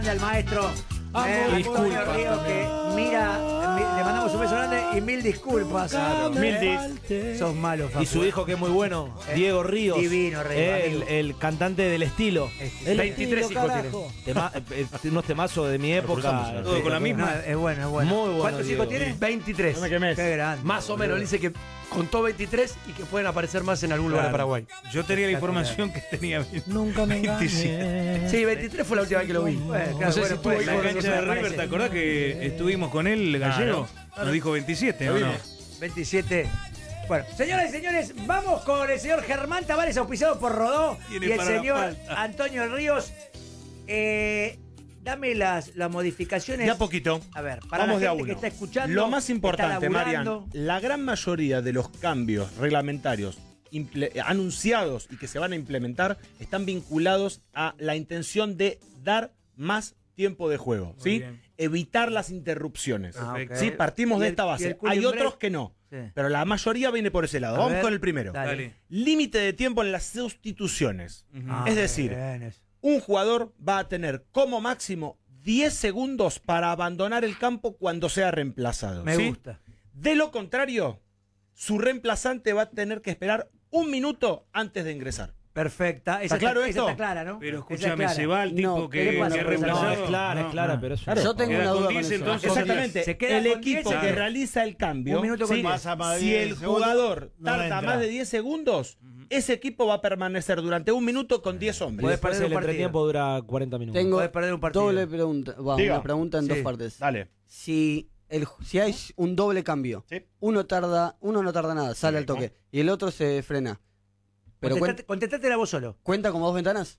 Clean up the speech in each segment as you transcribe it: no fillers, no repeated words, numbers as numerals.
Al maestro Antonio Ríos, que le mandamos un beso grande y mil disculpas. Sos malo, Facu. Y su hijo, que es muy bueno, Diego Ríos. Divino, Ríos. El cantante del estilo. El 23 hijos tiene. Unos temazos de mi época. Todo con la misma. No, es bueno, es bueno. Muy bueno, ¿Cuántos Diego. hijos tiene? 23. No me quemes. Qué grande. Más o menos. Él dice que contó 23 y que pueden aparecer más en algún lugar de Paraguay. Yo tenía la información que tenía Nunca me 27. Sí, 23 fue la última vez que lo vi. Bueno, No sé si tuvo pues, La hijos. cancha de River, ¿te acordás que estuvimos con él, Gallego? Nos dijo 27, ¿o no? 27. Bueno, señoras y señores, vamos con el señor Germán Tavares, auspiciado por Rodó, Tiene y el para la señor falta. Antonio Ríos. Dame las modificaciones. De a poquito. A ver, para Vamos de la a gente que uno. está escuchando. Lo más importante, está laburando. Marian, la gran mayoría de los cambios reglamentarios anunciados y que se van a implementar están vinculados a la intención de dar más tiempo de juego, Muy ¿sí? bien. Evitar las interrupciones. ok. ¿Sí? Partimos Y de el- esta y base. el cooling Hay otros break. que no, Sí. pero la mayoría viene por ese lado. A Vamos ver, con el primero. dale. Límite de tiempo en las sustituciones. Ah, Es decir, bien, eso. un jugador va a tener como máximo 10 segundos para abandonar el campo cuando sea reemplazado. Me ¿sí? gusta. De lo contrario, su reemplazante va a tener que esperar 1 minuto antes de ingresar. Perfecta. Esa ¿Está claro esa esto? está clara, ¿no? Pero Esa es escúchame, clara. se va el tipo No, que ¿qué le pasa? que No, reemplazado. No, es clara, No, es clara, no. pero eso. Claro. Yo tengo Queda una con duda 10 con eso. entonces. Exactamente. Se queda El con equipo 10, que claro. realiza el cambio, 1 minuto con ¿sí? 10. Pasa más de Si 10 el segundos, jugador no tarda entra. más de 10 segundos, ese equipo va a permanecer durante 1 minuto con 10 hombres. Puede Después perder el un partido. entretiempo dura 40 minutos. Tengo Podés perder un partido. doble pregunta. Va, Diga. una pregunta en Sí. dos partes. Dale. Si hay un doble cambio, Sí. uno no tarda nada, sale al toque, y el otro se frena. Pero Contestate vos solo. ¿cuenta como dos ventanas?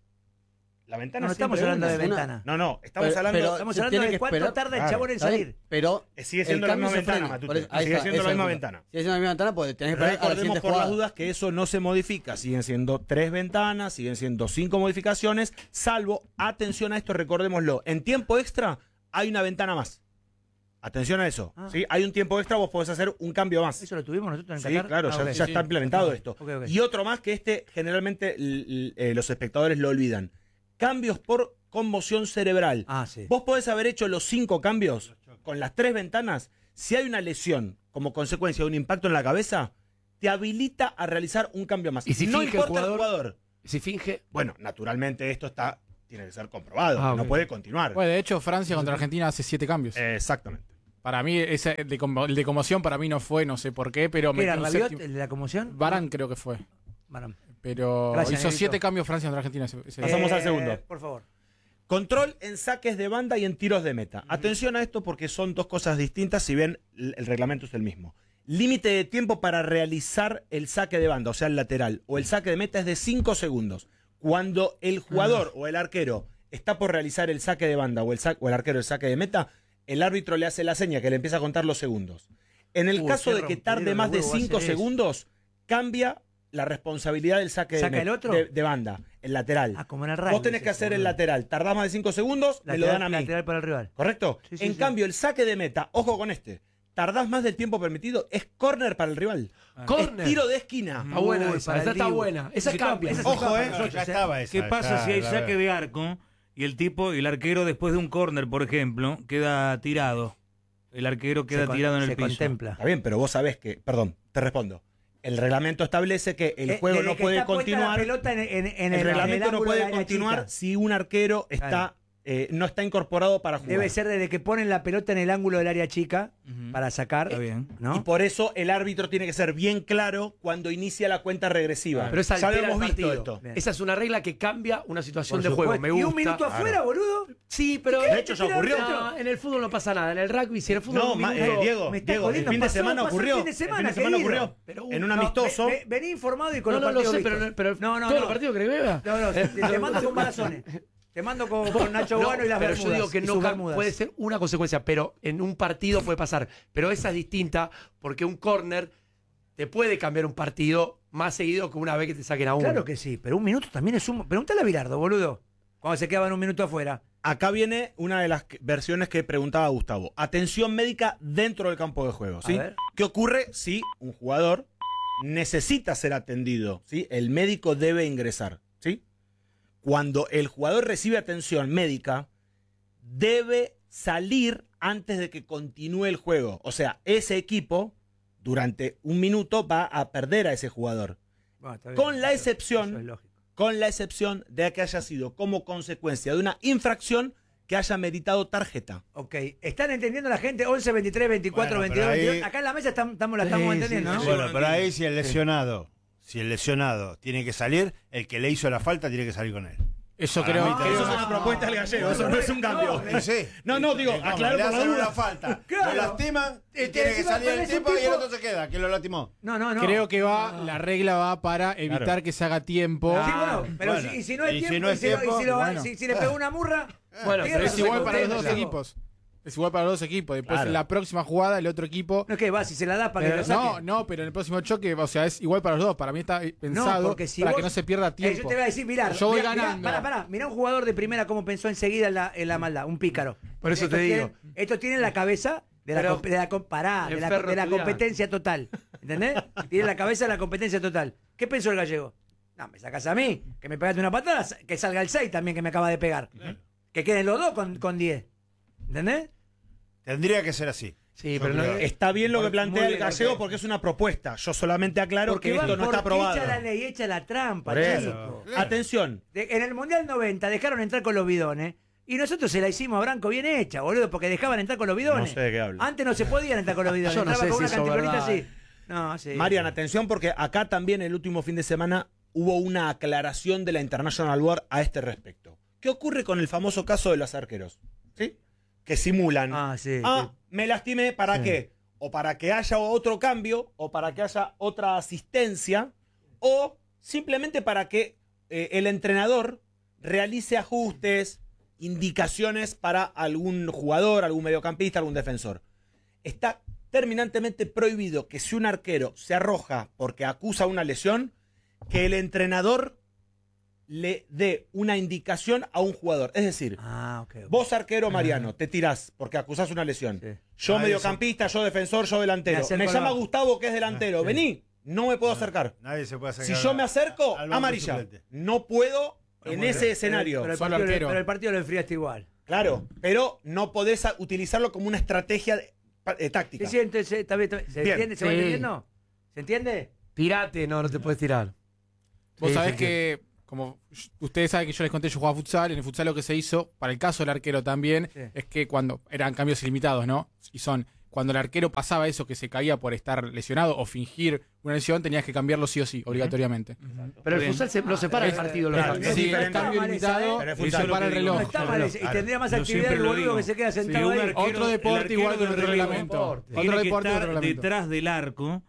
La ventana No estamos siempre hablando de una. ventana. No, estamos Pero- hablando. pero- Estamos se hablando tiene de que cuánto esperar. tarda el Claro. chabón en ¿Está bien? salir. Pero Sigue siendo el la cambio misma se ventana, frena. Matute. Por eso- ahí Sigue está, siendo eso la es misma lo que- ventana. Si es la misma ventana, pues tenés que esperar a la Recordemos siguiente por las jugada. dudas que eso no se modifica. Siguen siendo 3 ventanas, siguen siendo 5 modificaciones, salvo, atención a esto, recordémoslo, en tiempo extra hay una ventana más. Atención a eso. Ah. ¿sí? Hay un tiempo extra, vos podés hacer un cambio más. Eso lo tuvimos nosotros en Sí, Qatar. claro, Ah, ya, ok. ya está implementado esto. Ok, ok. Y otro más que generalmente los espectadores lo olvidan. Cambios por conmoción cerebral. Ah, sí. Vos podés haber hecho los 5 cambios con las 3 ventanas. Si hay una lesión como consecuencia de un impacto en la cabeza, te habilita a realizar un cambio más. ¿Y si no finge importa el el jugador? jugador. Si finge. Bueno, naturalmente esto tiene que ser comprobado. Ah, no ok. puede continuar. Bueno, de hecho, Francia contra Argentina hace 7 cambios. Exactamente. Para mí, el de conmoción para mí no fue, no sé por qué, pero ¿Qué era metió un Rabiot, séptimo. el de la conmoción? Varane creo que fue. Varane. Pero Gracias, hizo Negrito. 7 cambios Francia contra Argentina. Pasamos al segundo. Por favor. Control en saques de banda y en tiros de meta. Atención a esto porque son dos cosas distintas, si bien el reglamento es el mismo. Límite de tiempo para realizar el saque de banda, o sea, el lateral, o el saque de meta es de 5 segundos. Cuando el jugador o el arquero está por realizar el saque de banda o el arquero el saque de meta, el árbitro le hace la seña que le empieza a contar los segundos. En el caso qué de que rompedo tarde de más de huevo va a 5 ser eso. segundos, cambia la responsabilidad del saque ¿Saca el otro? de banda, el lateral. Ah, como en el rugby. Vos tenés que hacer el lateral, tardás más de 5 segundos, me lo dan a mí. Lateral para el rival. ¿Correcto? Sí, sí, En sí. cambio, el saque de meta, ojo con tardás más del tiempo permitido, es córner para el rival. Córner. Es tiro de esquina. Está buena Uy, esa. para Esa el está Dibu. buena. Esa Sí, cambia. esa Ojo, para ya nosotros, estaba esa. ¿Qué pasa ya si hay la saque veo. de arco y el arquero después de un córner, por ejemplo, queda tirado? El arquero queda tirado en el se piso. contempla. Está bien, pero vos sabés que, perdón, te respondo. El reglamento establece que el juego Desde no que puede está puesta continuar. La pelota en El reglamento no ángulo de puede la área continuar chica. si un arquero está no está incorporado para jugar. Debe ser desde que ponen la pelota en el ángulo del área chica Ujú. para sacar. Está bien. ¿no? Y por eso el árbitro tiene que ser bien claro cuando inicia la cuenta regresiva. Pero esa ya lo altera el hemos visto partido. esto. Bien. Esa es una regla que cambia una situación Por de juego. supuesto. Me Y gusta. un minuto afuera, boludo. Sí, pero. De hecho, ya ocurrió. No, en el fútbol no pasa nada. En el rugby, si en el fútbol. No, un minuto- Diego, me está el jodiendo, fin de pasó semana el ocurrió. fin de semana, El fin de semana querido. ocurrió. Pero En un no, amistoso. Vení informado y con No, los no lo partidos sé, vistos. pero no, todos los partidos que vea. No, te mando con Balazones. Te mando con Nacho No, Guano y las pero Bermudas. yo digo que y no sus Bermudas. puede ser una consecuencia, pero en un partido puede pasar. Pero esa es distinta porque un córner te puede cambiar un partido más seguido que una vez que te saquen a uno. Claro que sí, pero un minuto también es un. Pregúntale a Bilardo, boludo. Cuando se quedaban un minuto afuera. Acá viene una de las versiones que preguntaba Gustavo. Atención médica dentro del campo de juego. ¿sí? A ver. ¿Qué ocurre si un jugador necesita ser atendido? ¿sí? El médico debe ingresar. ¿sí? Cuando el jugador recibe atención médica, debe salir antes de que continúe el juego. O sea, ese equipo, durante un minuto, va a perder a ese jugador. Bueno, está bien. Con la Eso es excepción, lógico. de que haya sido como consecuencia de una infracción que haya meritado tarjeta. Ok, ¿están entendiendo la gente? 11, 23, 24, Bueno, 22, pero ahí- 22. Acá en la mesa la estamos entendiendo, ¿no? Bueno, pero ahí si el lesionado tiene que salir, el que le hizo la falta tiene que salir con él. Eso Para creo mí que Eso es una propuesta del gallego, eso no es un cambio. Sí. No, digo, Vamos, aclaro le por la hacen duda. una falta, Claro. lo lastiman, y Este, tiene que encima salir el tenés un tipo y el tipo- otro se queda, que lo lastimó. No. creo que la regla va para evitar Claro. que se haga tiempo. Sí, bueno, pero bueno. si no hay Y si tiempo, no hay tiempo, bueno. si le pegó una murra, Bueno, tiene pero Es razón, igual para los dos contento. equipos. Es igual para los dos equipos. Después Claro. en la próxima jugada el otro equipo. No es que va, si se la das para que lo saque. No, pero en el próximo choque, o sea, es igual para los dos. Para mí está pensado porque si para vos- que no se pierda tiempo. Yo te voy a decir, mirá, Yo voy mirá, ganando. mirá un jugador de primera cómo pensó enseguida en la maldad, un pícaro. Por eso Estos te digo. Estos tienen la cabeza de la, Pero- pará, el de la ferro estudiante. competencia total. ¿Entendés? Tienen la cabeza de la competencia total. ¿Qué pensó el gallego? No, me sacás a mí, que me pegaste una patada, que salga el 6 también que me acaba de pegar. Que queden los dos con 10. ¿Entendés? Tendría que ser así. Sí, Yo pero no creo. Está bien lo que Muy plantea el bien, gallego ok. porque es una propuesta. Yo solamente aclaro que esto no está aprobado. Echa la ley, echa la trampa, Por eso. chico. Atención, En el Mundial 90 dejaron entrar con los bidones y nosotros se la hicimos a Branco bien hecha, boludo, porque dejaban entrar con los bidones. No sé de qué habla. Antes no se podían entrar con los bidones. Yo no Entraba sé con si una eso cantijonita verdad, así. No, sí. Marian, atención porque acá también el último fin de semana hubo una aclaración de la International Board a este respecto. ¿Qué ocurre con el famoso caso de los arqueros? ¿Sí? Que simulan. Ah, sí. Me lastimé, ¿para Sí. qué? O para que haya otro cambio, o para que haya otra asistencia, o simplemente para que el entrenador realice ajustes, indicaciones para algún jugador, algún mediocampista, algún defensor. Está terminantemente prohibido que si un arquero se arroja porque acusa una lesión, que el entrenador le dé una indicación a un jugador. Es decir, Ok. vos arquero Mariano, te tirás porque acusás una lesión. Sí. Yo Nadie mediocampista, yo defensor, yo delantero. Me acerco Me al llama banco. Gustavo que es delantero. Vení, no me puedo acercar. Nadie se puede Si acercar. yo me acerco, al banco amarilla. suplente. No puedo en ese escenario. Pero el, Solo partido, arquero. pero el partido lo enfriaste igual. Claro, pero no podés utilizarlo como una estrategia táctica. ¿Se siente? ¿Está bien? ¿Se Bien. entiende? ¿Se va Sí. entendiendo? ¿Se entiende? tirate, no te puedes tirar. Vos Sí, sabés sí, que, como ustedes saben que yo les conté, yo jugaba futsal. En el futsal lo que se hizo, para el caso del arquero también, Sí. es que cuando eran cambios ilimitados, ¿no? Y son, cuando el arquero pasaba eso que se caía por estar lesionado o fingir una lesión, tenías que cambiarlo sí o sí, obligatoriamente. Pero el Bien. futsal lo separa el partido. los claro, cambios. es Sí, el diferente. cambio Está mal esa, limitado Pero es y futsal se lo para que el digo. No reloj. está mal. Y tendría más Yo actividad siempre el lo boludo digo. que se queda Sí, sentado un ahí. arquero- Otro el deporte arquero igual que del otro reglamento. reglamento. Tiene Otro que deporte estar otro reglamento. detrás del arco,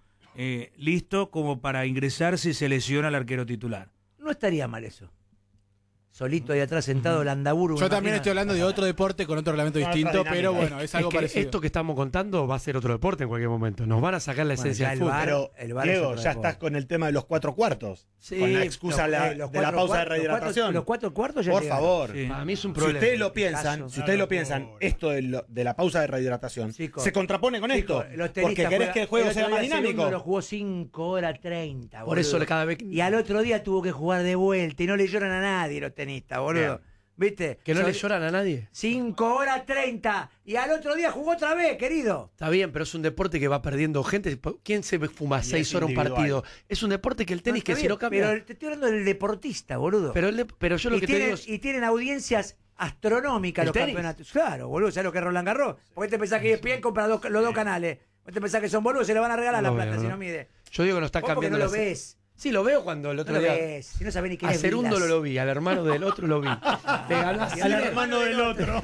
listo como para ingresar si se lesiona el arquero titular. No estaría mal eso. Solito ahí atrás sentado el andaburu. Yo también estoy hablando de otro deporte con otro reglamento Otra distinto, dinámica. pero bueno, es algo Es que parecido. esto que estamos contando va a ser otro deporte en cualquier momento. Nos van a sacar la Bueno, esencia ya del el fútbol. VAR. Pero, el VAR es Diego, otro ya deporte. estás con el tema de los 4 cuartos. Sí, con la excusa de la pausa de rehidratación. Los 4 cuartos ya Por llegaron. favor. Sí. Para mí es un Si problema. ustedes lo piensan, Caso. si ustedes lo piensan, esto de la pausa de rehidratación Chicos, se contrapone con esto. Los Porque tenistas querés que el juego otro sea más día Segundo dinámico. lo jugó 5 horas 30, Por eso boludo. cada vez Y al otro día tuvo que jugar de vuelta y no le lloran a nadie los tenistas, boludo. Bien. ¿Viste? que no le lloran a nadie. 5 horas 30 y al otro día jugó otra vez, querido. Está bien, pero es un deporte que va perdiendo gente. ¿Quién se fuma 6 es horas un individual. partido? Es un deporte que el tenis, No, que está si no bien, cambia. Pero te estoy hablando del deportista, boludo. Pero yo lo y, que te tienen, digo es. y tienen audiencias astronómicas ¿El los tenis? campeonatos. Claro, boludo, ¿sabes lo que es Roland Garros? ¿Por qué te pensás que ESPN compra los dos canales? ¿Vos te pensás que son boludos? Se le van a regalar No la lo plata veo, si ¿no? no mide. Yo digo que no está Vos porque cambiando no lo la- ves. Sí, lo veo cuando el No otro lo día. ves. Si no sabés ni quién A es Cerundo Vilas. lo vi, al hermano del otro lo vi. Le ganó a Al Sinner, hermano del otro.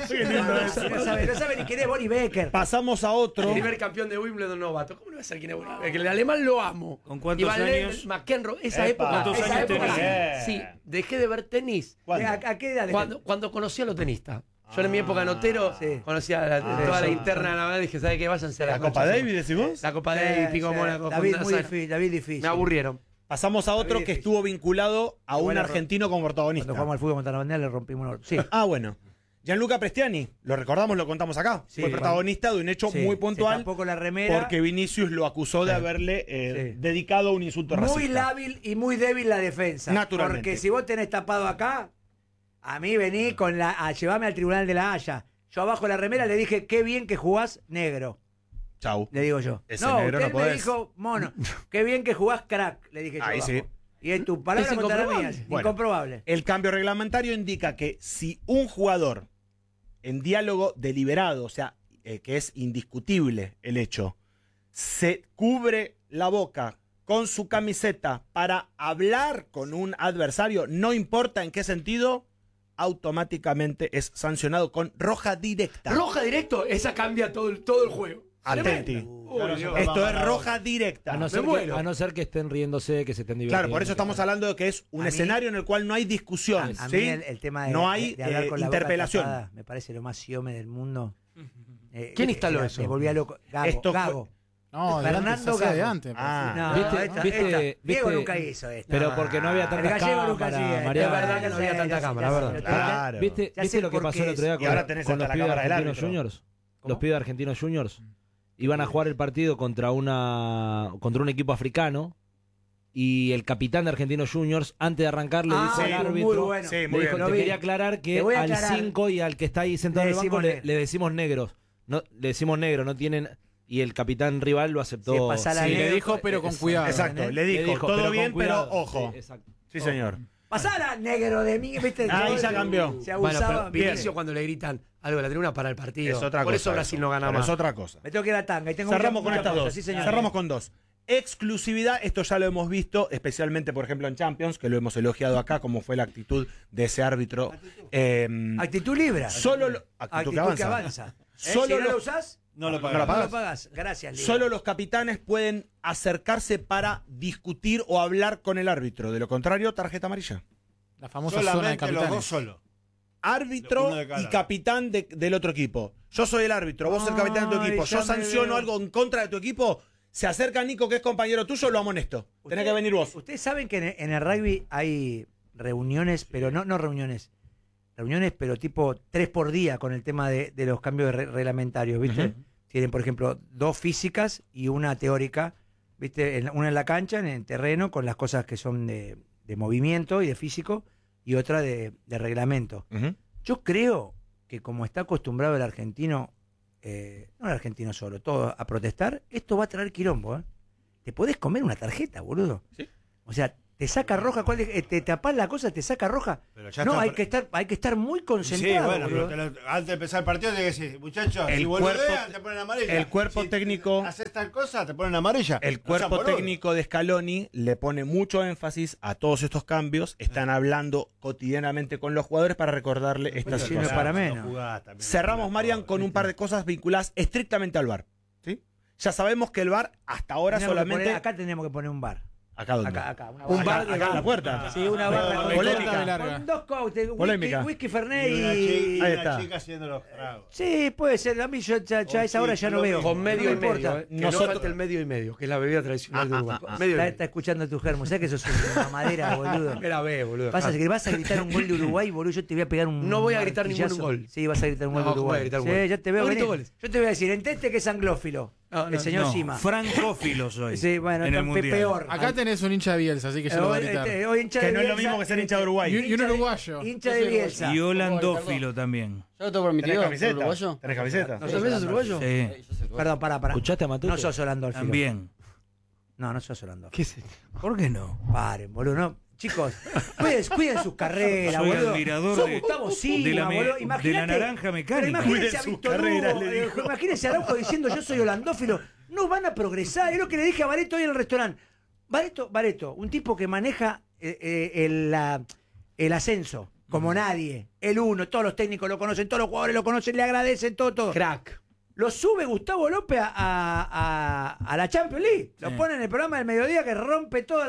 No sabe ni quién es Bonnie Becker. Pasamos a el otro. primer campeón de Wimbledon novato. ¿Cómo no va a ser quién es Bonnie Becker? El alemán lo amo. ¿Con cuántos Y Van Len, años? McEnroe, esa Epa. época. ¿Cuántos esa años época, tenés? sí, dejé de ver tenis. ¿Cuándo? ¿A qué edad? Cuando conocí a los tenistas. Yo en mi época notero Sí. conocía toda la interna, la verdad, dije, ¿sabe qué? Váyanse a la ¿La Copa concha de su Davis, decís vos? La Copa Davis, Pico Sí, Mónaco, David Honda, muy Sara. difícil, David difícil. Me aburrieron. Pasamos a otro David que difícil. estuvo vinculado a un Igual argentino como Cuando protagonista. jugamos al fútbol contra la bandera le rompimos un orto. Sí. Ah, bueno. Gianluca Prestiani, lo recordamos, lo contamos acá. Sí, Fue protagonista de un hecho Sí, muy se puntual tapó con la remera. porque Vinicius lo acusó de haberle Sí. dedicado un insulto Muy racista. lábil y muy débil la defensa. Naturalmente. Porque si vos tenés tapado acá, a mí vení a llevarme al tribunal de la Haya. Yo abajo de la remera le dije, qué bien que jugás negro. Chau. Le digo yo. Ese no, negro usted no me podés. dijo, mono, qué bien que jugás crack, le dije yo Ahí abajo. sí. Y en tu palabra Es contra la mía. incomprobable. Bueno. Incomprobable. El cambio reglamentario indica que si un jugador en diálogo deliberado, o sea, que es indiscutible el hecho, se cubre la boca con su camiseta para hablar con un adversario, no importa en qué sentido, automáticamente es sancionado con roja directa. Roja directo, esa cambia todo el juego. Atenti. Uy, Dios. Esto es roja directa. A no, ser que estén riéndose, que se estén divirtiendo. Claro, por eso estamos hablando de que es un A mí- escenario en el cual no hay discusión. A ¿sí? mí el tema de, no hay de hablar con la boca interpelación. tapada me parece lo más siome del mundo. ¿Quién instaló eso? Me volvía loco. Gago. Esto fue- Gago. No, Fernando de Gago. antes. Ah. No, ¿Viste? Diego nunca hizo esto. Pero porque no había El tantas gallego nunca cámaras, hacía. Mariano. Es verdad que no había tanta cámara, ¿verdad? Claro. ¿Viste Ya sé lo que por pasó qué el otro día es. Y ahora con, tenés con hasta los la pibes de cámara del Argentinos árbitro. Juniors? Los pibes de Argentinos Juniors iban a jugar el partido contra un equipo africano y el capitán de Argentinos Juniors, antes de arrancar, le dijo al muy árbitro, bueno. Sí, le muy dijo, bien. te Lo vi. quería aclarar que Te voy a al aclarar. 5 y al que está ahí sentado en Le el banco decimos le decimos negros. No, le decimos negro, no tienen... Y el capitán rival lo aceptó. Sí, pasá la Sí, negro, le dijo, pero con cuidado. Exacto, le dijo, todo con bien, cuidado. pero ojo. Sí, exacto. Sí, señor. Pasala, negro de mí, ¿viste? Ahí Todo ya se- cambió. Se Bueno, abusaba. pero Vinicio cuando le gritan algo de la tribuna para el partido. Es otra Por cosa. eso Brasil no gana Pero más. Es otra cosa. Me tengo que ir a tanga y tengo Cerramos con muchas estas cosas, dos. sí, señor. Cerramos con dos. Exclusividad, esto ya lo hemos visto, especialmente, por ejemplo, en Champions, que lo hemos elogiado acá, como fue la actitud de ese árbitro. Actitud libre. Solo lo- actitud que avanza. Solo Solo si no lo- lo usás, No lo ¿No la pagas. no pagas? lo pagas. Gracias, Libre. Solo los capitanes pueden acercarse para discutir o hablar con el árbitro. De lo contrario, tarjeta amarilla. La famosa zona de Solamente los dos capitanes. solos. Árbitro Uno de cada y lado. capitán del otro equipo. Yo soy el árbitro, vos sos el capitán de tu Ay, equipo. ya Yo me sanciono veo. algo en contra de tu equipo. Se acerca Nico, que es compañero tuyo, lo amonesto. Tenés que venir vos. Ustedes saben que en el rugby hay reuniones, pero no reuniones. Reuniones, pero tipo 3 por día con el tema de los cambios reglamentarios, ¿viste? Tienen, por ejemplo, 2 físicas y una teórica, ¿viste? Una en la cancha, en el terreno, con las cosas que son de movimiento y de físico, y otra de reglamento. Yo creo que como está acostumbrado el argentino, no el argentino solo, todo a protestar, esto va a traer quilombo, ¿eh? Te podés comer una tarjeta, boludo. Sí. O sea, te saca roja, te tapás la cosa, te saca roja. Pero ya No, está- hay que estar muy Sí, concentrado. bueno, boludo. pero antes de empezar el partido tienes que decir, muchachos, El si cuerpo- boludean, te ponen amarilla. el cuerpo Si técnico- haces tal cosa, te ponen amarilla. El No sean cuerpo boludos. técnico de Scaloni le pone mucho énfasis a todos estos cambios. Están hablando cotidianamente con los jugadores para recordarle estas sí, no cosas. para menos. Cerramos, Marian, con un par de cosas vinculadas estrictamente al VAR. ¿Sí? Ya sabemos que el VAR hasta ahora Tenemos que solamente... poner- acá tenemos que poner un bar. ¿Acá dónde? Acá. Un bar Acá en la puerta. Sí, una barra con Polémica. larga. con 2 cócteles, Polémica. whisky Fernet Y una y... chica, Ahí una está. chica haciendo los tragos. Sí, puede ser. A mí yo ya a esa hora ya no veo. Con medio no y me importa. medio. Que Nosotros- no falte el medio y medio, que es la bebida tradicional de Uruguay. Medio y Está medio. escuchando tu germo. ¿Sabes que sos una madera, boludo? Era B, boludo. Vas a gritar un gol de Uruguay, boludo. Yo te voy a pegar un. No voy a gritar ningún martillazo. gol. Sí, vas a gritar un gol No, de voy a Uruguay. gritar un Sí, gol. ya te veo No grito venir. goles. Yo te voy a decir, enteste que es anglófilo. El señor No, Sima. francófilo soy. Sí, bueno, en el está mundial. peor. Acá tenés un hincha de Bielsa, así que yo lo voy a gritar. Hoy hincha Que de no es lo Bielsa, mismo que ser hincha de Uruguay. Y un uruguayo. Hincha Yo de soy Bielsa. Y holandófilo también. ¿Yo lo tengo permitido? ¿Tenés ¿Soy camiseta? uruguayo? ¿Tenés camiseta? ¿No también sos uruguayo? Sí. Yo soy uruguayo. Perdón, pará. ¿Escuchaste a Matute? No sos Holandófilo. También. No sos Holandófilo. ¿Qué es esto? ¿Por qué no? Paren, boludo. No. Chicos, cuiden sus carreras, Soy boludo. admirador Sos de- Gustavo Silva, de la me- boludo. de Imagínate- la naranja mecánica. Pero imagínense Cuiden a sus Víctor carreras, Hugo, le dijo. imagínense a Araujo diciendo yo soy holandófilo. No van a progresar. Es lo que le dije a Bareto hoy en el restaurante. Bareto, un tipo que maneja el ascenso como nadie. El uno, todos los técnicos lo conocen, todos los jugadores lo conocen, le agradecen todo. Crack. Lo sube Gustavo López a la Champions League. Lo Sí. pone en el programa del mediodía que rompe todos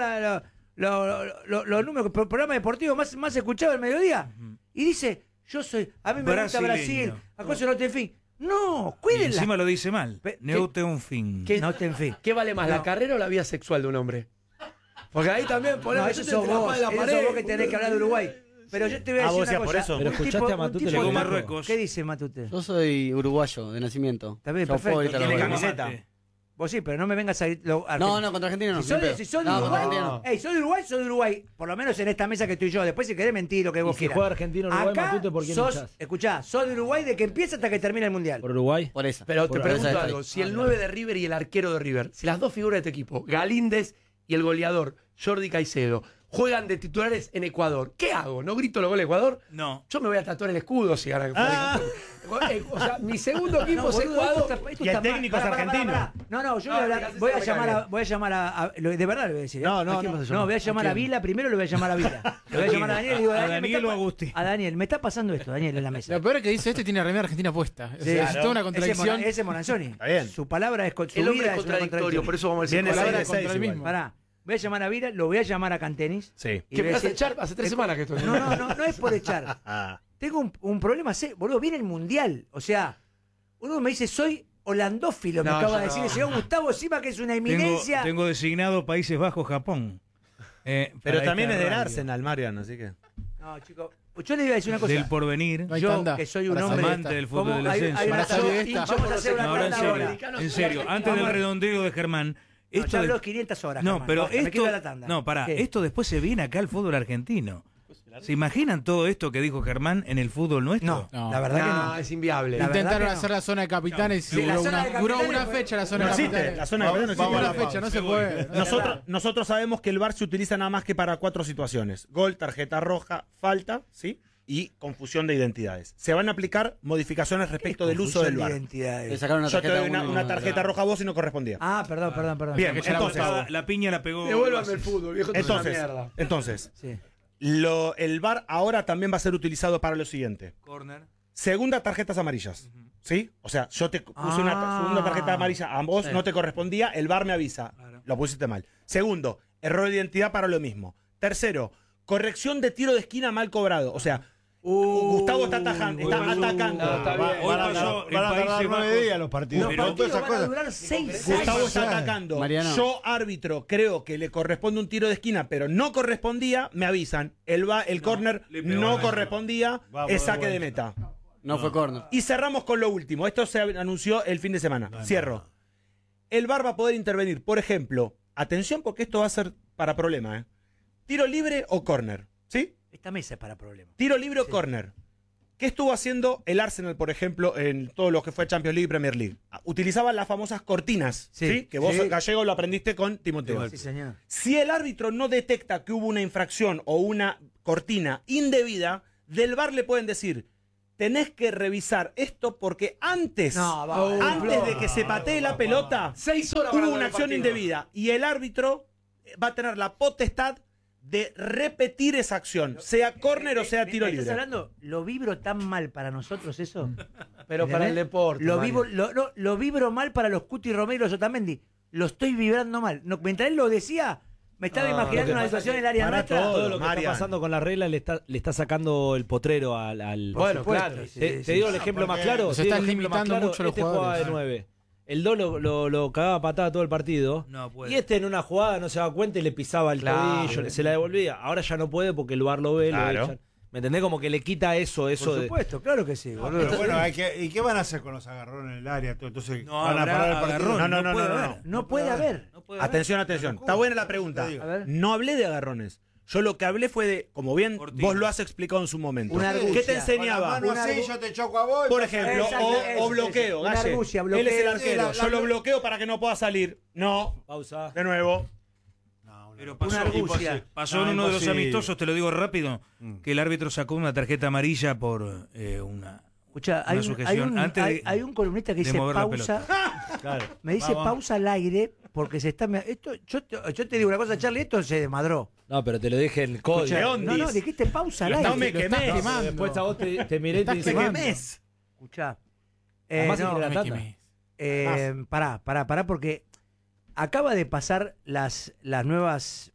los números, el programa deportivo más escuchado del mediodía. Y dice, yo soy, a mí me gusta Brasileño. Brasil, a cosa no te fin. No, Y cuídenla. encima lo dice mal. Pe- Neute un fin. ¿Qué? No te en fin. ¿Qué vale más, la carrera o la vida sexual de un hombre? Porque ahí también No, ponemos eso sos vos, que tenés que hablar de Uruguay. Pero yo te voy a decir vos una decías cosa. por eso. Pero Un escuchaste tipo- a Matute, un tipo llegó de- Marruecos. ¿Qué dice Matute? Yo soy uruguayo de nacimiento. Está bien, Yo perfecto. puedo gritar Tiene los camiseta. goles. Mate. Vos sí, pero no me vengas a ir. No, contra Argentina no. Si sos de No, contra Uruguay, Argentina no. ey, soy de Uruguay, por lo menos en esta mesa que estoy yo. Después, si querés mentir lo que Y vos si quieras. juega Argentina-Uruguay, Acá Matute, ¿por quién sos, hinchás? escuchá, sos de Uruguay de que empieza hasta que termina el Mundial. ¿Por Uruguay? Por esa. Pero te Por pregunto esa algo. estoy. Si el 9 de River y el arquero de River, si las dos figuras de este equipo, Galíndez y el goleador Jordi Caicedo, juegan de titulares en Ecuador, ¿qué hago? ¿No grito los goles de Ecuador? No. Yo me voy a tatuar el escudo si gana. O sea, mi segundo equipo es boludo, Ecuador. esto Y el está técnico mal. es Pará, argentino. pará. No, yo No, voy a me llamar cagué. voy a llamar de verdad le voy a decir. ¿eh? No, no, ¿A quién no. vas a llamar? No, voy a llamar a Vila, primero le voy a llamar a Vila. Le voy a llamar a Daniel y digo, ¿A Daniel, Daniel me o a está- Agustín? A Daniel, me está pasando esto, Daniel, en la mesa. Lo peor es que dice este tiene remera argentina puesta. O sea, es toda una contradicción. Ese Monanzoni. Está bien. Su palabra es con su El hombre vida es es una contradictorio, contradicción. por eso vamos a decir Viene Palabra seis de contra seis el igual. mismo. Pará, voy a llamar a Vila, lo voy a llamar a Cantenis. Sí. Y ¿Qué le me voy a vas a decir- echar? Hace 3 semanas que estoy. No es por echar. Ah. Tengo un problema, boludo, viene el Mundial. O sea, uno me dice, soy holandófilo, me No, acaba yo de decir no. el señor Gustavo Sima, que es una eminencia. Tengo designado Países Bajos, Japón. Pero para también es esta del radio. Arsenal, Marian, así que. No, chicos, yo le iba a decir una cosa. Del porvenir. No hay Yo, tanda. que soy un Para hombre... salir amante del fútbol ¿Cómo? del Hay ascenso. una Para salir de hincha, esta. vamos a hacer una No, ahora en tanda serio. ahora. En serio, antes del redondeo de Germán. No, Esto ya habló de- 500 horas. No, Germán. pero Basta, me esto. quiero ir a la tanda. No, pará. ¿Qué? Esto después se viene acá al fútbol argentino. ¿Se imaginan todo esto que dijo Germán en el fútbol nuestro? No. La verdad que no. Es inviable. La verdad Intentaron que no. hacer la zona de capitanes Sí, y la duró zona una, de duró capitanes una fue- fecha la zona No de existe, capitanes. la zona de capitanes no Vamos existe. a la Vamos a la fecha, no se puede. Nosotros sabemos que el VAR se utiliza nada más que para 4 situaciones: gol, tarjeta roja, falta, ¿sí? Y confusión de identidades. Se van a aplicar modificaciones respecto del uso del Confusión de VAR. identidades. Le sacaron una Yo te tarjeta doy a uno una y tarjeta roja a vos y no correspondía. Ah, perdón. Bien, que ya la entonces, votaba. La piña la pegó. Devuélvame el fútbol, viejo. Esto es una entonces, mierda. entonces, Sí. el VAR ahora también va a ser utilizado para lo siguiente. Corner. Segunda, tarjetas amarillas. ¿Sí? O sea, yo te puse una segunda tarjeta amarilla, a vos no te correspondía, el VAR me avisa. Claro. Lo pusiste mal. Segundo, error de identidad para lo mismo. Tercero, corrección de tiro de esquina mal cobrado. O sea, Gustavo está atacando. No, está bien. Hoy pasó en Van a tardar Países 9 Bajos. días los partidos. Pero Con todas esas Van a cosas. durar 6 Gustavo años. está atacando. Mariano. Yo, árbitro, creo que le corresponde un tiro de esquina, pero no correspondía, me avisan. El córner le pegó no a correspondía, Vamos es de saque de vuelta. meta. No fue córner. Y cerramos con lo último. Esto se anunció el fin de semana. Cierro. El VAR va a poder intervenir. Por ejemplo, atención porque esto va a ser para problema. Tiro libre o córner. ¿Sí? Esta mesa es para problemas. Tiro libre o córner. ¿Qué estuvo haciendo el Arsenal, por ejemplo, en todo lo que fue Champions League y Premier League? Utilizaban las famosas cortinas, ¿sí? Sí. Que vos, Sí. Gallego, lo aprendiste con Timoteo. Sí, señor. Si el árbitro no detecta que hubo una infracción o una cortina indebida, del VAR le pueden decir, tenés que revisar esto porque antes de que se patee la pelota, 6 horas hubo para una el acción partido. indebida y el árbitro va a tener la potestad de repetir esa acción, sea córner o sea tiro ¿Me estás libre. hablando? ¿Lo vibro tan mal para nosotros eso? Pero para el deporte. Lo, Mario. lo vibro mal para los Cuti Romero y los Otamendi. Lo estoy vibrando mal. No, mientras él lo decía, me estaba imaginando lo que una pasa situación es en el área para nuestra. todo, lo que Marian. está pasando con la regla le está sacando el potrero al Bueno, supuesto, claro. sí. te digo el ejemplo más claro. Se te digo están el ejemplo más limitando claro, mucho los este jugaba de jugadores. 9. El 2 lo cagaba a patada todo el partido. No puede. Y este en una jugada no se daba cuenta y le pisaba el Claro. tobillo, se la devolvía. Ahora ya no puede porque el VAR lo ve, Claro. lo echan. ¿Me entendés? Como que le quita eso Por de. supuesto, claro que sí, boludo. Pero bueno, ¿y qué van a hacer con los agarrones en el área? Entonces, No van a habrá parar el partido. agarrón, No, puede no, haber. no. No puede haber. No puede haber. Atención. Está buena la pregunta. Te digo. A ver. No hablé de agarrones. Yo lo que hablé fue de, como bien Cortina. vos lo has explicado en su momento. Una argucia. ¿Qué te Con la enseñaba? mano Una así, argu- yo te choco a vos. Por ejemplo, Exacto, o eso, bloqueo. una Galle. argucia, Él es el bloqueo. arquero. Sí, Yo lo bloqueo para que no pueda salir. No. Pausa. De nuevo. Pero Una pasó, argucia. pasó en uno de los imposible. amistosos, te lo digo rápido, que el árbitro sacó una tarjeta amarilla por una. Escuchá, Una sujeción antes de- hay un columnista que de dice mover la pausa. Claro. Me dice Vamos. pausa al aire porque se está. Esto, yo te digo una cosa, Charlie, esto se desmadró. No, pero te lo dije en el código. Escucha, No, Ondis. no, dijiste pausa al No aire. me Lo estás quemés. quemando. Después a vos te miré y te dije. quemés. Escuchá. Además, No, se quiere la me tanda. quemé. pará, porque acaba de pasar las nuevas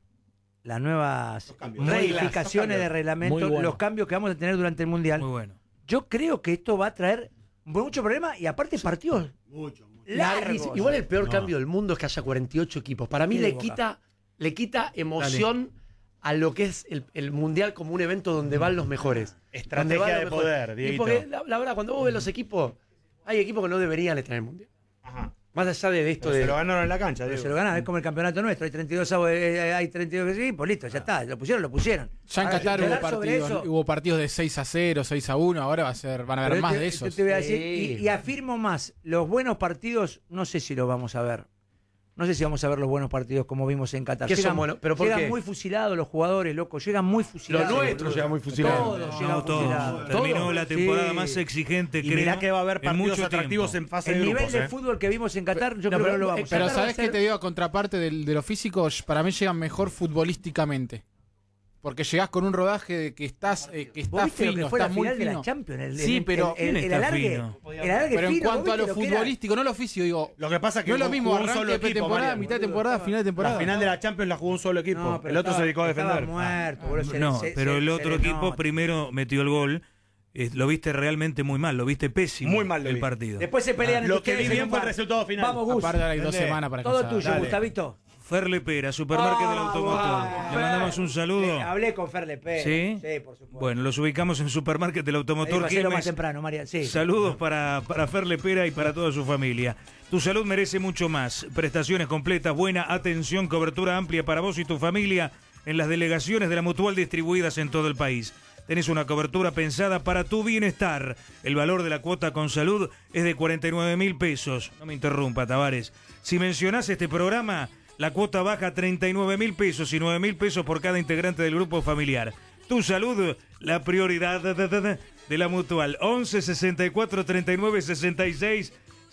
cambios. modificaciones de reglamento, Muy bueno. los cambios que vamos a tener durante el Mundial. Muy bueno. Yo creo que esto va a traer mucho problema y aparte partidos Mucho. largos. Igual el peor cambio del mundo es que haya 48 equipos. Para mí Sí, le Boca. quita emoción a lo que es el Mundial como un evento donde van los mejores. Estrategia Donde van los de mejores. poder, Y Dieguito. porque la verdad, cuando vos ves los equipos, hay equipos que no deberían estar en el Mundial. Ajá. Más allá de esto Pero de... se lo ganaron en la cancha, Pero Diego. se lo ganan, es como el campeonato nuestro. Hay 32 sábados, hay 32 equipos, listo, ya está. Lo pusieron. Ya en Ahora, Qatar llorar sobre eso- hubo partidos de 6-0, 6-1, ahora van a haber Pero más te- de yo esos. te voy a decir, Sí. y afirmo más, los buenos partidos, no sé si los vamos a ver. No sé si vamos a ver los buenos partidos como vimos en Qatar. ¿Qué son buenos? ¿Pero por llegan qué? muy fusilados los jugadores, loco. Llegan muy fusilados. Los nuestros llegan muy fusilados. Todos llegan No, todo. fusilados. Terminó Todo. la temporada Sí. más exigente, Y creo. mirá que va a haber en partidos mucho atractivos tiempo. en fase El de nivel grupos. de fútbol que vimos en Qatar, yo No, creo que pero- no lo vamos a Pero ver. ¿sabés Va a qué te digo? A contraparte de lo físico, para mí llegan mejor futbolísticamente. Porque llegás con un rodaje de que estás, ¿Vos estás viste lo fino, que fue la estás muy final de la fino. Champions? Sí, pero ¿quién está alargue, fino? el alargue Pero en fino, cuanto a ¿vos lo viste que era? futbolístico, no lo físico, digo. Lo que pasa es que No es lo mismo jugó un arranque solo de equipo, pretemporada, Mariano. mitad de temporada, final de temporada. La final de la Champions la jugó un solo equipo. No, pero el otro estaba- se dedicó a estaba defender. muerto, boludo, No, pero el se otro le equipo nota. primero metió el gol. Lo viste realmente muy mal, lo viste pésimo. Muy mal lo el vi. partido. Después se pelean Lo entre que vi ustedes bien en un fue el bar. resultado final. Vamos, Gus. Aparte hay 2 ¿Entendés? semanas para Todo cansar. tuyo, Dale. Gustavito. Ferle Pera, supermarket del automotor. Ah, Le mandamos un saludo. Hablé con Ferle Pérez. ¿Sí? Sí, por supuesto. Bueno, los ubicamos en supermarket del Me automotor. dijo, hacelo más Quilmes. temprano, María. Sí. Saludos para Ferle Pera y para toda su familia. Tu salud merece mucho más. Prestaciones completas, buena atención, cobertura amplia para vos y tu familia en las delegaciones de la Mutual distribuidas en todo el país. Tenés una cobertura pensada para tu bienestar. El valor de la cuota con salud es de 49.000 pesos. No me interrumpa, Tavares. Si mencionás este programa, la cuota baja a 39.000 pesos y 9.000 pesos por cada integrante del grupo familiar. Tu salud, la prioridad de la Mutual. 11 64 39 66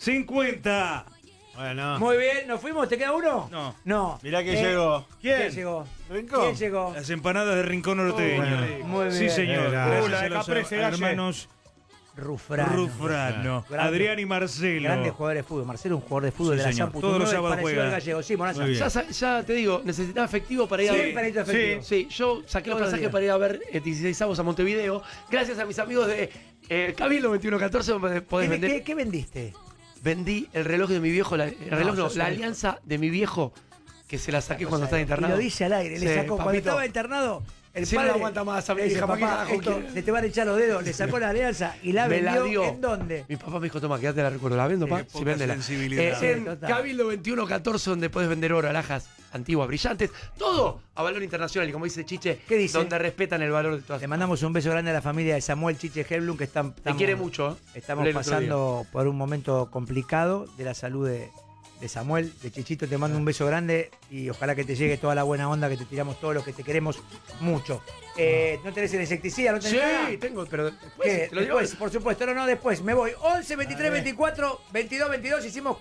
50. Bueno, Muy bien, ¿nos fuimos? ¿Te queda uno? No. No. mirá que llegó. ¿Quién llegó? Rincón. ¿Quién llegó? Las empanadas de Rincón Norteño. Muy bien. Sí, señor. Era. Gracias La a de los Caprese, Galle. hermanos Rufrano. Rufrano, Grande. Adrián y Marcelo. Grandes jugadores de fútbol. Marcelo, un jugador de fútbol Sí, de la señor. Sampu. Todos los Tucumán, sábados parecido juega. al Gallego. Sí, Morazo. Muy bien. Ya te digo, necesitaba efectivo para ir a ver. Siempre necesito efectivo. Sí, yo saqué los Todos los pasajes días. para ir a ver 16 avos a Montevideo. Gracias a mis amigos de Cabildo 2114 podés vender. ¿Qué vendiste? Vendí el reloj de mi viejo, el reloj no, sos la un- alianza de mi viejo, que se la saqué cuando estaba Y internado. lo dice al aire. Sí, Le sacó. Cuando papito. estaba internado, el Sí, no padre aguanta más a mi le dice, hija, ¿para qué papá, carajo esto, quiere? se te van a echar los dedos. Le sacó la alianza y la Me la vendió. dio. ¿En dónde? Mi papá me dijo, toma, quédate la recuerdo. ¿La vendo, Qué pa? poca Sí, véndela. sensibilidad. En Total. Cabildo 2114, donde puedes vender oro, alhajas antiguas, brillantes. Todo a valor internacional. Y como dice Chiche, ¿Qué dice? donde respetan el valor de todas Le mandamos un beso grande a la familia de Samuel Chiche Helblum, que están, Te quiere mucho, ¿eh? Estamos Hablé el otro pasando por un momento complicado de la salud de Samuel, de Chichito. Te mando un beso grande y ojalá que te llegue toda la buena onda que te tiramos todos los que te queremos mucho. ¿No tenés el insecticida? ¿No tenés nada? Sí, tengo, pero después ¿Qué? te lo digo. Después, por supuesto, no, después. Me voy. 11, 23, 24, 22, 22. Hicimos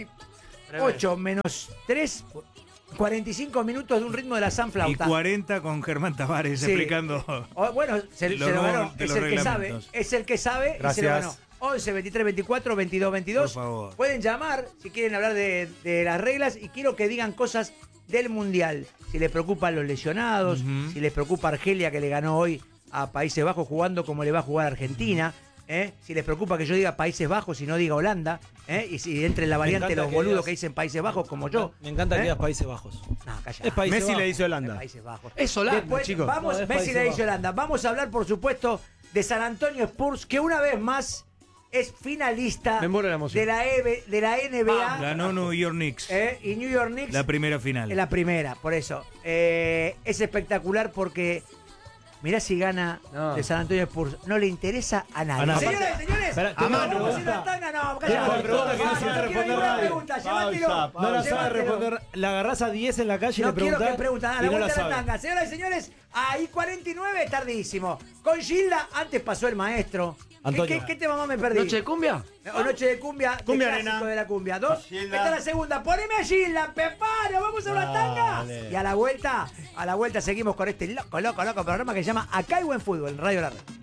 48 menos 3, 45 minutos de un ritmo de la Y Sanflauta. 40 con Germán Tavares Sí. explicando. Bueno, se Lo lo no ganó. de Es los el que sabe. reglamentos. Es el que sabe y se Gracias. lo ganó. 11, 23, 24, 22, 22. Por favor. Pueden llamar si quieren hablar de las reglas y quiero que digan cosas del Mundial. Si les preocupan los lesionados, Ujú. si les preocupa Argelia que le ganó hoy a Países Bajos jugando como le va a jugar a Argentina. Si les preocupa que yo diga Países Bajos y no diga Holanda. Y si entre en la variante encanta los que boludos digas- que dicen Países Bajos como yo. Me encanta que ¿Eh? digas Países Bajos. No, calla. Es Países Messi Bajos. le dice Holanda. Países Bajos. Es Holanda, Después, chicos. vamos, No, es Messi Países le dice Bajos. Holanda. Vamos a hablar, por supuesto, de San Antonio Spurs, que una vez más es finalista Me muero de la emoción. de la NBA. Ganó New York Knicks. Y New York Knicks La primera final. es la primera, por eso. Es espectacular porque mirá si gana No. de San Antonio Spurs. No le interesa a nadie. A nadie. Señores, señores, Espera, ¿vamos tengo a una hacer la pregunta. tanga? No, Tengo una pregunta que no no sabe quiero responder ninguna nadie. pregunta, llévatelo. No la sabe Llévatelo. responder. La agarrás a 10 en la calle y No le quiero preguntás. que pregunten. A y la no vuelta de la sabe. tanga. Señoras y señores, ahí 49, tardísimo. Con Gilda, antes pasó el maestro. Antonio. ¿Qué tema más me perdí? ¿Noche de cumbia? O Noche de cumbia, Cumbia, de clásico nena. de la cumbia. 2, Gilda. esta es la segunda. Poneme a Gilda, Pepano, vamos a una tanga. Dale. Y a la vuelta seguimos con este loco programa que se llama Acá hay buen fútbol, en Radio La Red.